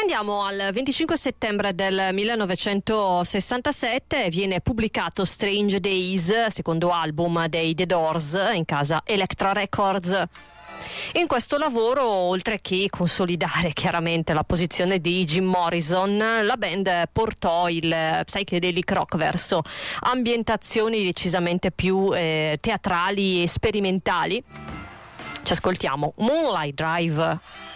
Rimandiamo al 25 settembre del 1967, viene pubblicato Strange Days, secondo album dei The Doors, in casa Elektra Records. In questo lavoro, oltre che consolidare chiaramente la posizione di Jim Morrison, la band portò il psychedelic rock verso ambientazioni decisamente più teatrali e sperimentali. Ci ascoltiamo Moonlight Drive.